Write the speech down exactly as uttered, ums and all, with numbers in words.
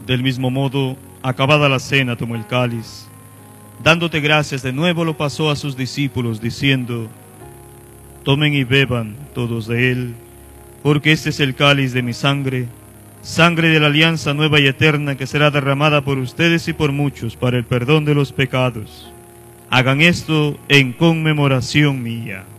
Del mismo modo, acabada la cena, tomó el cáliz. Dándote gracias de nuevo lo pasó a sus discípulos, diciendo: tomen y beban todos de él, porque este es el cáliz de mi sangre, sangre de la alianza nueva y eterna que será derramada por ustedes y por muchos para el perdón de los pecados. Hagan esto en conmemoración mía.